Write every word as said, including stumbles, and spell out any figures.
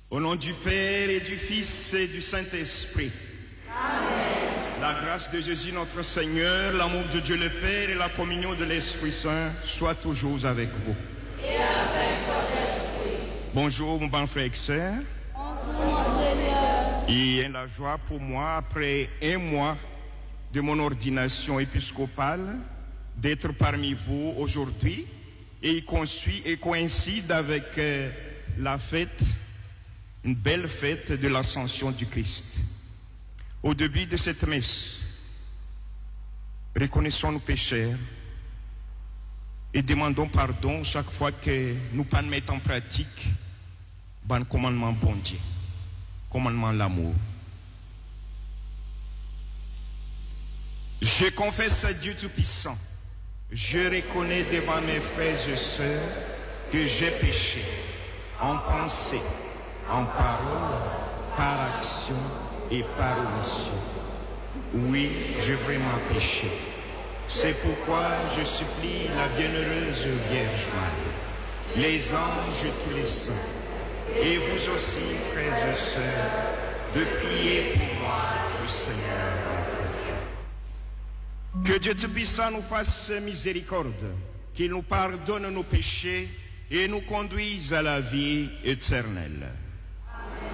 Au nom du Père et du Fils et du Saint-Esprit. Amen. La grâce de Jésus notre Seigneur, l'amour de Dieu le Père et la communion de l'Esprit Saint soient toujours avec vous. Et avec votre esprit. Bonjour mon bon frère et sœur. Bonjour mon Seigneur. Il est la joie pour moi, après un mois de mon ordination épiscopale, d'être parmi vous aujourd'hui et il coïncide avec euh, la fête, une belle fête de l'ascension du Christ. Au début de cette messe, reconnaissons nos péchés et demandons pardon chaque fois que nous ne mettons en pratique le commandement bon Dieu, commandement l'amour. Je confesse à Dieu Tout-Puissant, je reconnais devant mes frères et sœurs que j'ai péché en pensée, en parole, par action et par omission. Oui, j'ai vraiment péché. C'est pourquoi je supplie la bienheureuse Vierge Marie, les anges et tous les saints, et vous aussi, frères et sœurs, de prier pour moi, le Seigneur notre Dieu. Que Dieu Tout-Puissant nous fasse miséricorde, qu'il nous pardonne nos péchés et nous conduise à la vie éternelle.